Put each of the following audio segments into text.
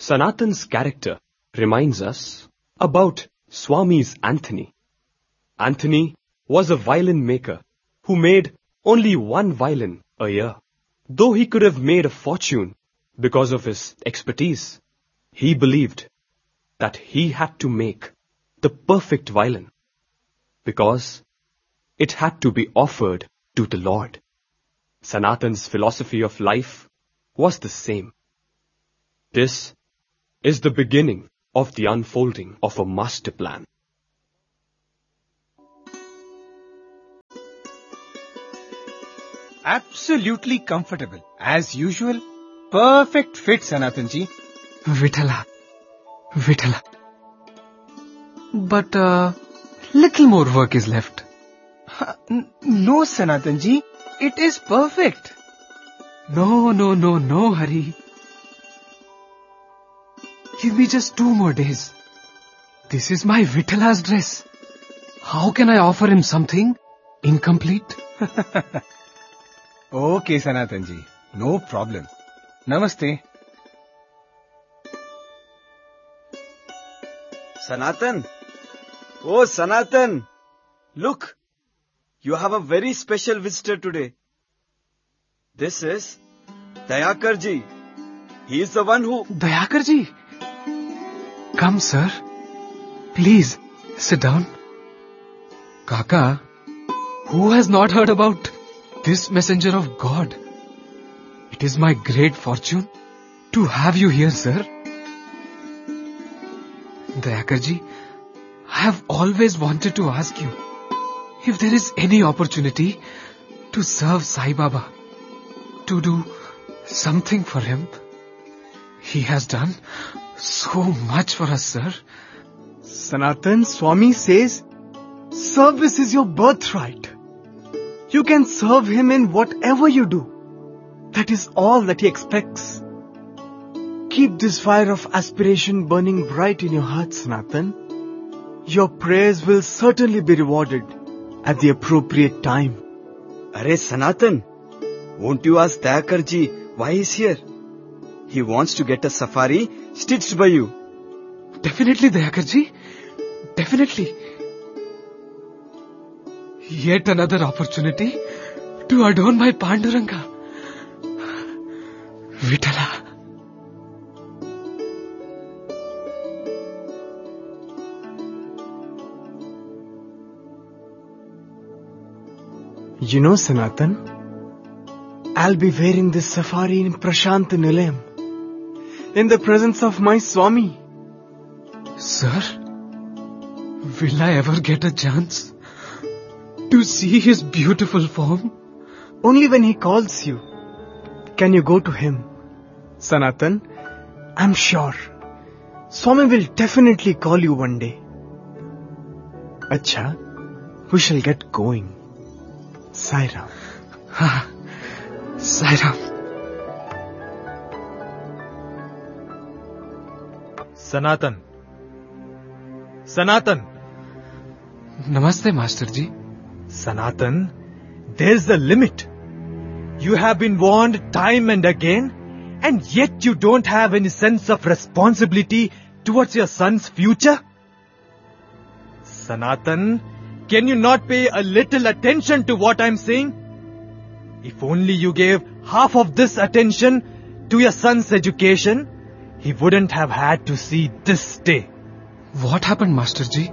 Sanatan's character reminds us about Swami's Anthony. Anthony was a violin maker who made only one violin a year. Though he could have made a fortune because of his expertise, he believed that he had to make the perfect violin because it had to be offered to the Lord. Sanatan's philosophy of life was the same. This is the beginning of the unfolding of a master plan. Absolutely comfortable. As usual, perfect fit, Sanatanji. Vithala. But little more work is left. No, Sanatanji. It is perfect. No, Hari. Give me just 2 more days. This is my Vitala's dress. How can I offer him something incomplete? Okay, Sanatanji. No problem. Namaste. Sanatan! Oh, Sanatan! Look! You have a very special visitor today. This is Dayakarji. He is the one who... Dayakarji! Come, sir. Please, sit down. Kaka, who has not heard about this messenger of God? It is my great fortune to have you here, sir. Dayakarji, I have always wanted to ask you if there is any opportunity to serve Sai Baba, to do something for him. He has done so much for us, sir. Sanatan, Swami says, service is your birthright. You can serve him in whatever you do. That is all that he expects. Keep this fire of aspiration burning bright in your heart, Sanatan. Your prayers will certainly be rewarded at the appropriate time. Arey Sanatan, won't you ask Dayakarji why he's here? He wants to get a safari stitched by you. Definitely, Dayakarji. Definitely. Yet another opportunity to adorn my Panduranga. Vithala. You know, Sanatan, I'll be wearing this safari in Prashant Nilayam, in the presence of my Swami. Sir, will I ever get a chance to see his beautiful form? Only when he calls you can you go to him. Sanatan, I'm sure Swami will definitely call you one day. Acha, we shall get going. Sai Ram. Sai Ram. Sanatan. Namaste, Master Ji. Sanatan, there's a limit. You have been warned time and again, and yet you don't have any sense of responsibility towards your son's future? Sanatan, can you not pay a little attention to what I'm saying? If only you gave half of this attention to your son's education, he wouldn't have had to see this day. What happened, Master Ji?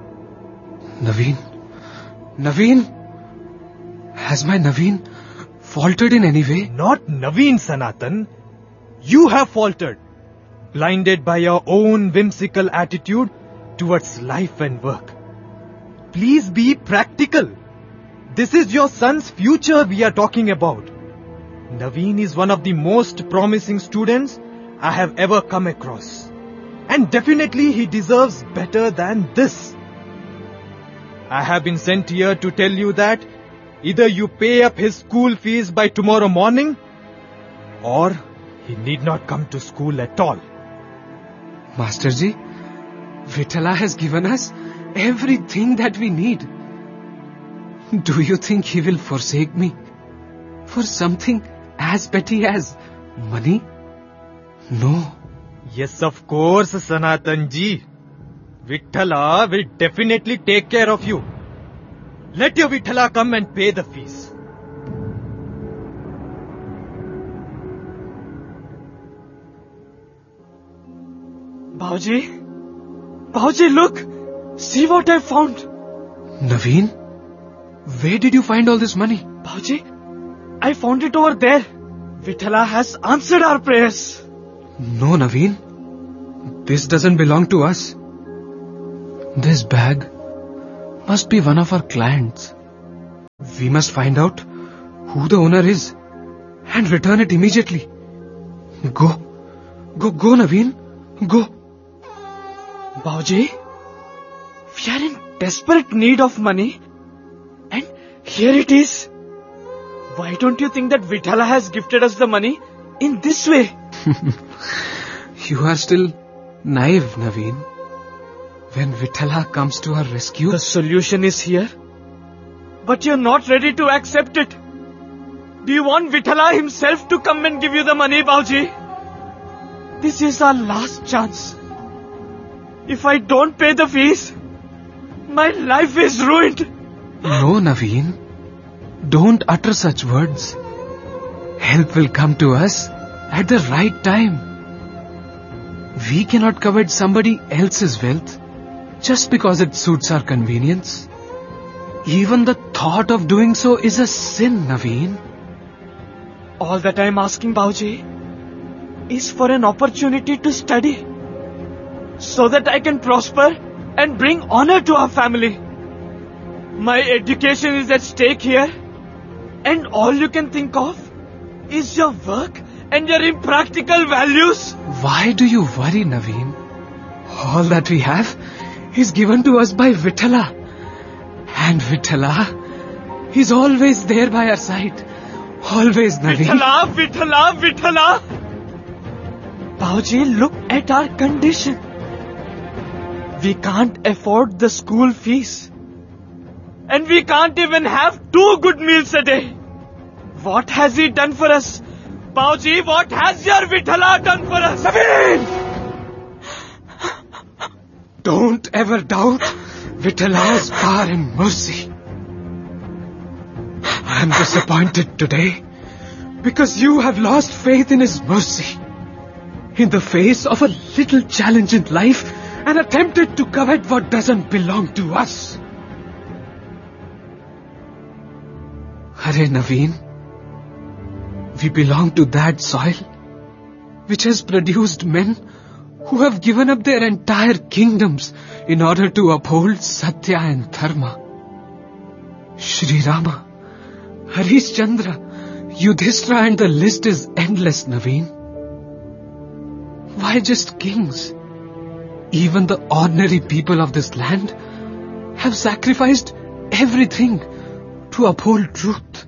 Naveen? Has my Naveen faltered in any way? Not Naveen, Sanatan. You have faltered, blinded by your own whimsical attitude towards life and work. Please be practical. This is your son's future we are talking about. Naveen is one of the most promising students I have ever come across. And definitely he deserves better than this. I have been sent here to tell you that either you pay up his school fees by tomorrow morning, or he need not come to school at all. Master Ji, Vithala has given us everything that we need. Do you think he will forsake me for something as petty as money? No. Yes, of course, Sanatan ji. Vithala will definitely take care of you. Let your Vithala come and pay the fees. Bauji? Bauji, look! See what I found! Naveen? Where did you find all this money? Bauji, I found it over there. Vithala has answered our prayers. No, Naveen. This doesn't belong to us. This bag must be one of our clients. We must find out who the owner is and return it immediately. Go, Naveen. Go. Bauji, we are in desperate need of money. And here it is. Why don't you think that Vithala has gifted us the money in this way? You are still naive, Naveen. When Vithala comes to our rescue... The solution is here. But you're not ready to accept it. Do you want Vithala himself to come and give you the money, Bauji? This is our last chance. If I don't pay the fees, my life is ruined. No, Naveen. Don't utter such words. Help will come to us at the right time. We cannot covet somebody else's wealth just because it suits our convenience. Even the thought of doing so is a sin, Naveen. All that I'm asking, Bauji, is for an opportunity to study, so that I can prosper and bring honor to our family. My education is at stake here, and all you can think of is your work and your impractical values. Why do you worry, Naveen? All that we have is given to us by Vithala. And Vithala is always there by our side. Always, Naveen. Vithala! Bauji, look at our condition. We can't afford the school fees. And we can't even have 2 good meals a day. What has he done for us? Bauji, what has your Vithala done for us? Naveen! Don't ever doubt Vitala's power and mercy. I am disappointed today because you have lost faith in his mercy. In the face of a little challenge in life and attempted to covet what doesn't belong to us. Hare Naveen, we belong to that soil which has produced men who have given up their entire kingdoms in order to uphold Satya and Dharma. Shri Rama, Harishchandra, Yudhishthira, and the list is endless, Naveen. Why just kings? Even the ordinary people of this land have sacrificed everything to uphold truth.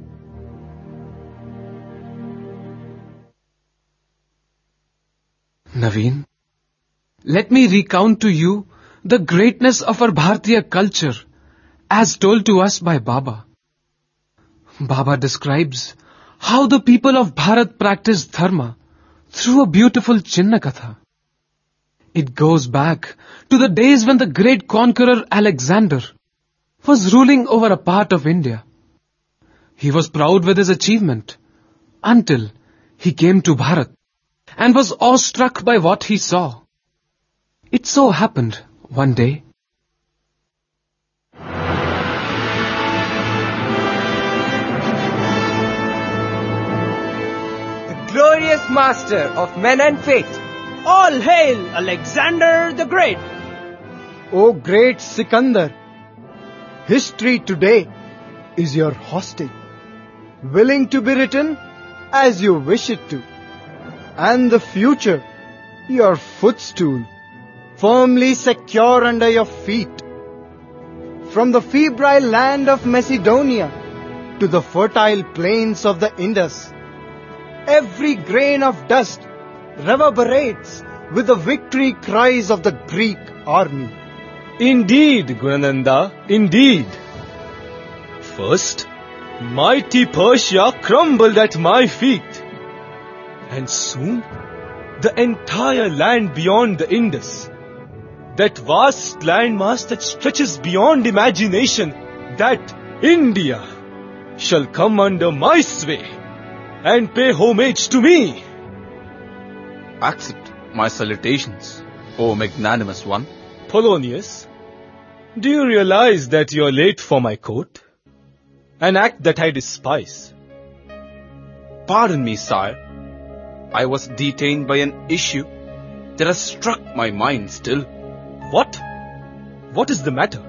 Naveen, let me recount to you the greatness of our Bharatiya culture as told to us by Baba. Baba describes how the people of Bharat practiced dharma through a beautiful Chinnakatha. It goes back to the days when the great conqueror Alexander was ruling over a part of India. He was proud with his achievement until he came to Bharat and was awestruck by what he saw. It so happened one day. The glorious master of men and faith. All hail Alexander the Great! O great Sikandar, history today is your hostage, willing to be written as you wish it to, and the future your footstool, firmly secure under your feet. From the febrile land of Macedonia to the fertile plains of the Indus, every grain of dust reverberates with the victory cries of the Greek army. Indeed, Gunananda, indeed. First, mighty Persia crumbled at my feet. And soon, the entire land beyond the Indus. That vast landmass that stretches beyond imagination, that India shall come under my sway and pay homage to me. Accept my salutations, O magnanimous one. Polonius, do you realize that you are late for my court? An act that I despise. Pardon me, sire. I was detained by an issue that has struck my mind still. What? What is the matter?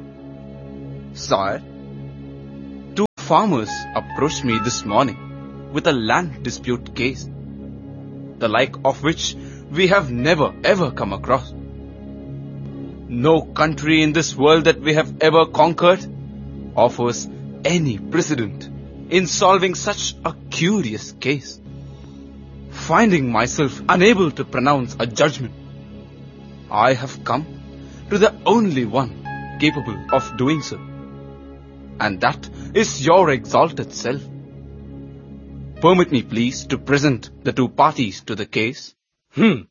Sire, two farmers approached me this morning with a land dispute case, the like of which we have never ever come across. No country in this world that we have ever conquered offers any precedent in solving such a curious case. Finding myself unable to pronounce a judgment, I have come to the only one capable of doing so, and that is your exalted self. Permit me, please, to present the two parties to the case. Pranam,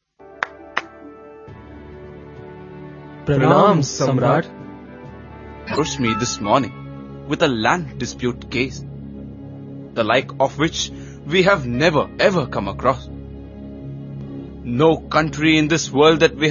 Samrat. Approached me this morning with a land dispute case, the like of which we have never ever come across. No country in this world that we